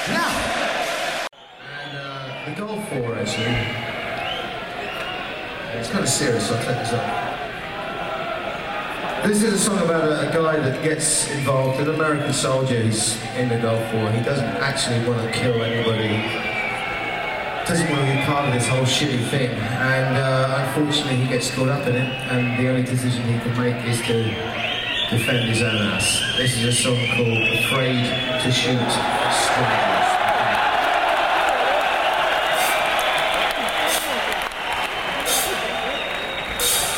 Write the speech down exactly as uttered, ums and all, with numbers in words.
Now. And uh, the goal four, actually, it's kind of serious, so I'll take this up. This is a song about a, a guy that gets involved, an American soldier who's in the Gulf War. He doesn't actually want to kill anybody, doesn't want to be part of this whole shitty thing, and uh, unfortunately he gets caught up in it, and the only decision he can make is to defend his own ass. This is a song called Afraid to Shoot Strangers.